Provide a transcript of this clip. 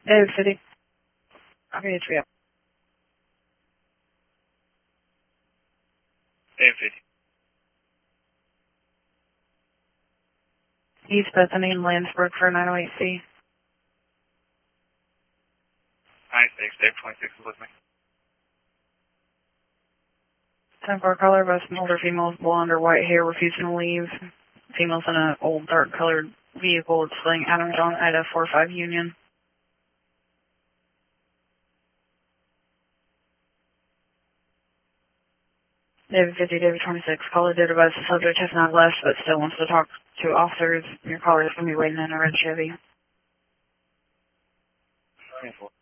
David City. Okay, it's real. David City. East Bethany and Landsbrook for 908C. 96, Dave 26 is with me. 10-4 color, both older females, blonde or white hair, refusing to leave. Females in an old dark colored vehicle displaying Adam John Ida 45 Union. David 50, David 26. Caller did advise the subject has not left but still wants to talk to officers. Your caller is going to be waiting in a red Chevy. 24.